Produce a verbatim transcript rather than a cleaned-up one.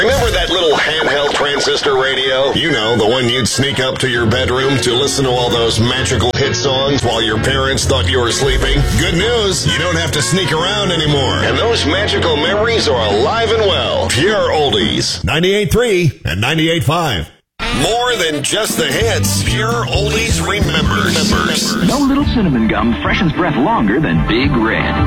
Remember that little handheld transistor radio? You know, the one you'd sneak up to your bedroom to listen to all those magical hit songs while your parents thought you were sleeping? Good news, you don't have to sneak around anymore. And those magical memories are alive and well. Pure Oldies. ninety-eight point three and ninety-eight point five. More than just the hits, Pure Oldies remembers. No little cinnamon gum freshens breath longer than Big Red.